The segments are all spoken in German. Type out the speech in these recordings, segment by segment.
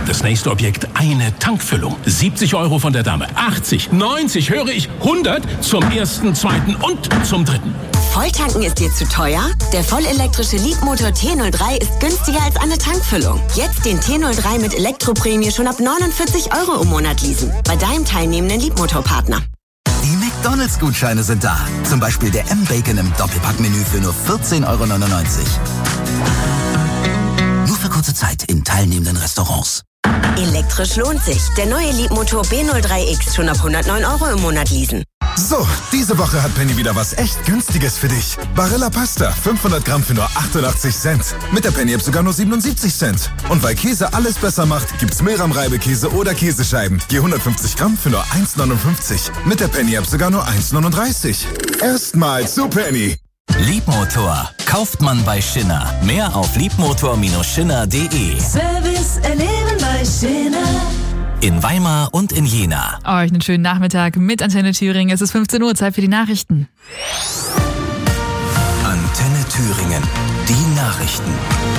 das nächste Objekt eine Tankfüllung. 70 € von der Dame, 80, 90, höre ich, 100 zum ersten, zweiten und zum dritten. Volltanken ist dir zu teuer? Der vollelektrische Leapmotor T03 ist günstiger als eine Tankfüllung. Jetzt den T03 mit Elektroprämie schon ab 49 € im Monat leasen. Bei deinem teilnehmenden Leapmotor-Partner. Die McDonalds-Gutscheine sind da. Zum Beispiel der M-Bacon im Doppelpackmenü für nur 14,99 €. Nur für kurze Zeit in teilnehmenden Restaurants. Elektrisch lohnt sich. Der neue Leapmotor B03X schon ab 109 € im Monat leasen. So, diese Woche hat Penny wieder was echt Günstiges für dich. Barilla Pasta, 500 Gramm für nur 88 Cent. Mit der Penny-App sogar nur 77 Cent. Und weil Käse alles besser macht, gibt's Milram-Reibekäse oder Käsescheiben. Je 150 Gramm für nur 1,59. Mit der Penny-App sogar nur 1,39. Erstmal zu Penny. Leapmotor kauft man bei Schindler. Mehr auf leapmotor-schindler.de. Service erleben bei Schindler. In Weimar und in Jena. Euch einen schönen Nachmittag mit Antenne Thüringen. Es ist 15 Uhr, Zeit für die Nachrichten. Antenne Thüringen, die Nachrichten.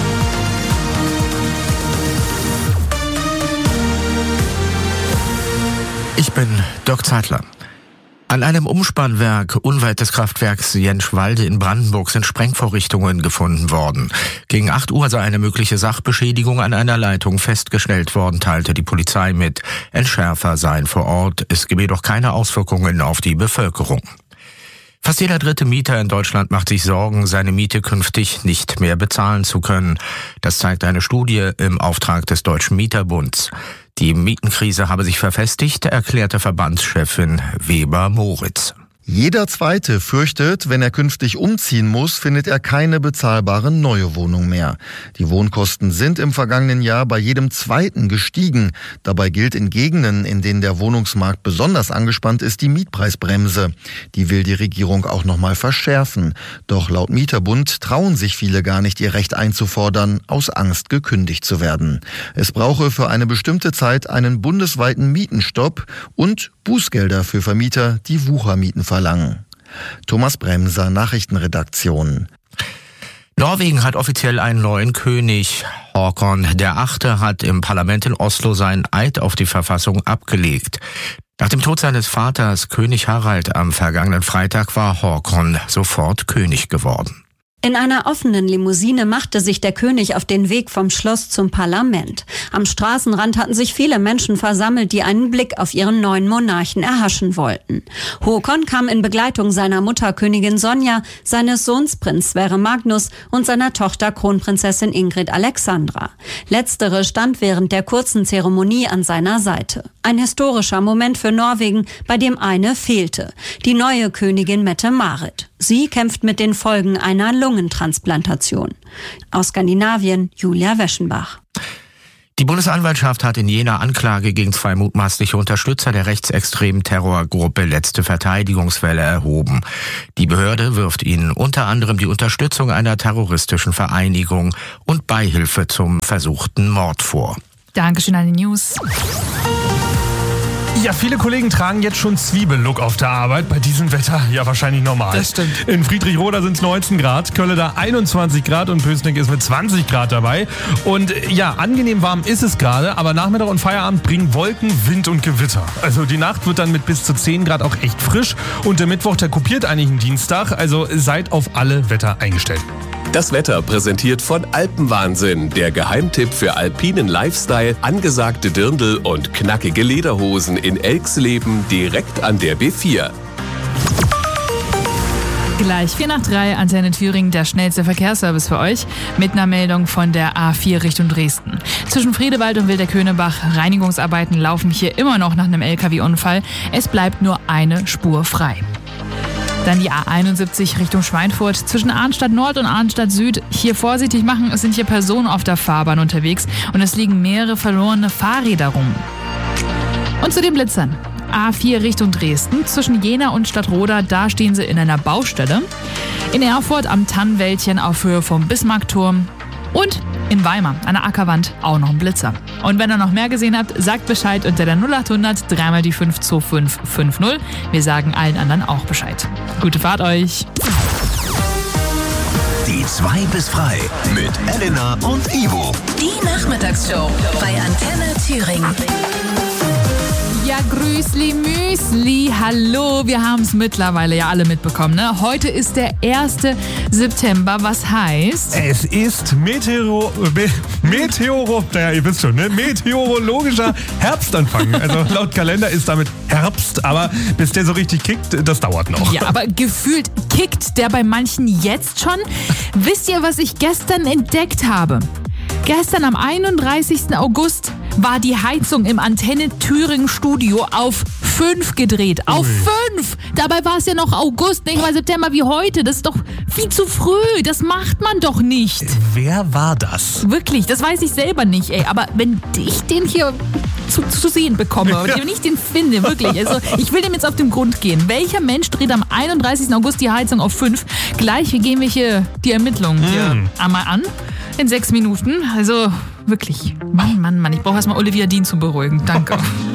Ich bin Dirk Zeitler. An einem Umspannwerk unweit des Kraftwerks Jentschwalde in Brandenburg sind Sprengvorrichtungen gefunden worden. Gegen 8 Uhr sei eine mögliche Sachbeschädigung an einer Leitung festgestellt worden, teilte die Polizei mit. Entschärfer seien vor Ort. Es gebe jedoch keine Auswirkungen auf die Bevölkerung. Fast jeder dritte Mieter in Deutschland macht sich Sorgen, seine Miete künftig nicht mehr bezahlen zu können. Das zeigt eine Studie im Auftrag des Deutschen Mieterbunds. Die Mietenkrise habe sich verfestigt, erklärte Verbandschefin Weber-Moritz. Jeder Zweite fürchtet, wenn er künftig umziehen muss, findet er keine bezahlbare neue Wohnung mehr. Die Wohnkosten sind im vergangenen Jahr bei jedem Zweiten gestiegen. Dabei gilt in Gegenden, in denen der Wohnungsmarkt besonders angespannt ist, die Mietpreisbremse. Die will die Regierung auch nochmal verschärfen. Doch laut Mieterbund trauen sich viele gar nicht, ihr Recht einzufordern, aus Angst gekündigt zu werden. Es brauche für eine bestimmte Zeit einen bundesweiten Mietenstopp und Bußgelder für Vermieter, die Wuchermieten verlangen. Thomas Bremser, Nachrichtenredaktion. Norwegen hat offiziell einen neuen König. Håkon VIII. Hat im Parlament in Oslo seinen Eid auf die Verfassung abgelegt. Nach dem Tod seines Vaters, König Harald, am vergangenen Freitag war Håkon sofort König geworden. In einer offenen Limousine machte sich der König auf den Weg vom Schloss zum Parlament. Am Straßenrand hatten sich viele Menschen versammelt, die einen Blick auf ihren neuen Monarchen erhaschen wollten. Håkon kam in Begleitung seiner Mutter Königin Sonja, seines Sohns Prinz Sverre Magnus und seiner Tochter Kronprinzessin Ingrid Alexandra. Letztere stand während der kurzen Zeremonie an seiner Seite. Ein historischer Moment für Norwegen, bei dem eine fehlte: die neue Königin Mette-Marit. Sie kämpft mit den Folgen einer Lungentransplantation. Aus Skandinavien, Julia Weschenbach. Die Bundesanwaltschaft hat in Jena Anklage gegen 2 mutmaßliche Unterstützer der rechtsextremen Terrorgruppe Letzte Verteidigungswelle erhoben. Die Behörde wirft ihnen unter anderem die Unterstützung einer terroristischen Vereinigung und Beihilfe zum versuchten Mord vor. Dankeschön an die News. Ja, viele Kollegen tragen jetzt schon Zwiebellook auf der Arbeit. Bei diesem Wetter ja wahrscheinlich normal. Das stimmt. In Friedrichroda sind es 19 Grad, Kölle 21 Grad und Pößneck ist mit 20 Grad dabei. Und ja, angenehm warm ist es gerade, aber Nachmittag und Feierabend bringen Wolken, Wind und Gewitter. Also die Nacht wird dann mit bis zu 10 Grad auch echt frisch und der Mittwoch, der kopiert eigentlich einen Dienstag. Also seid auf alle Wetter eingestellt. Das Wetter präsentiert von Alpenwahnsinn, der Geheimtipp für alpinen Lifestyle, angesagte Dirndl und knackige Lederhosen in Elxleben direkt an der B4. Gleich 2:45, Antenne Thüringen, der schnellste Verkehrsservice für euch, mit einer Meldung von der A4 Richtung Dresden. Zwischen Friedewald und Wilderkönebach, Reinigungsarbeiten laufen hier immer noch nach einem LKW-Unfall. Es bleibt nur eine Spur frei. Dann die A71 Richtung Schweinfurt, zwischen Arnstadt Nord und Arnstadt Süd. Hier vorsichtig machen, es sind hier Personen auf der Fahrbahn unterwegs und es liegen mehrere verlorene Fahrräder rum. Und zu den Blitzern. A4 Richtung Dresden, zwischen Jena und Stadtroda, da stehen sie in einer Baustelle. In Erfurt am Tannenwäldchen auf Höhe vom Bismarckturm. Und in Weimar an der Ackerwand auch noch ein Blitzer. Und wenn ihr noch mehr gesehen habt, sagt Bescheid unter der 0800 3 die 52550. Wir sagen allen anderen auch Bescheid. Gute Fahrt euch! Die 2 bis frei mit Elena und Ivo. Die Nachmittagsshow bei Antenne Thüringen. Thüringen. Ja, Grüßli Müsli, hallo, wir haben es mittlerweile ja alle mitbekommen, ne? Heute ist der 1. September, was heißt? Es ist naja, ihr wisst schon, ne? Meteorologischer Herbstanfang. Also laut Kalender ist damit Herbst, aber bis der so richtig kickt, das dauert noch. Ja, aber gefühlt kickt der bei manchen jetzt schon. Wisst ihr, was ich gestern entdeckt habe? Gestern am 31. August war die Heizung im Antenne Thüringen Studio auf 5 gedreht. Auf 5! Dabei war es ja noch August, nicht mal September wie heute. Das ist doch viel zu früh. Das macht man doch nicht. Wer war das? Wirklich, das weiß ich selber nicht, ey. Aber wenn ich den hier zu sehen bekomme, wenn ich den finde, wirklich. Also ich will dem jetzt auf den Grund gehen. Welcher Mensch dreht am 31. August die Heizung auf 5? Gleich gehen wir hier die Ermittlungen hier einmal an. In 6 Minuten. Also wirklich, Mann. Ich brauche erstmal Olivia Dean zu beruhigen. Danke.